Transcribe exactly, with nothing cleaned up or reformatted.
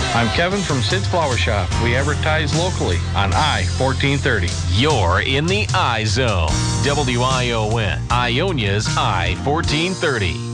I'm Kevin from Sid's Flower Shop. We advertise locally on I fourteen thirty. You're in the I Zone. W I O N, Ionia's I fourteen thirty.